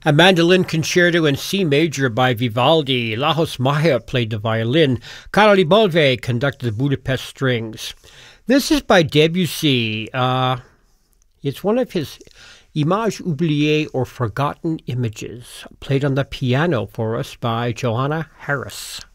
A mandolin concerto in C major by Vivaldi. Lajos Maya played the violin. Karoli Bolve conducted the Budapest strings. This is by Debussy. It's one of his Images oubliées or forgotten images, played on the piano for us by Johanna Harris.